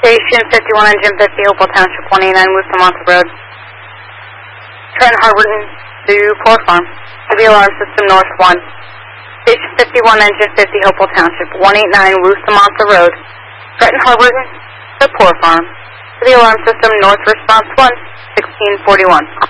Station 51 Engine 50, Hopewell Township, 189 Wooster Road. Trenton Harborton to Poor Farm. To the alarm system North 1. Station 51 Engine 50, Hopewell Township, 189 Wooster Road. Trenton Harborton to Poor Farm. To the alarm system North Response 1, 1641.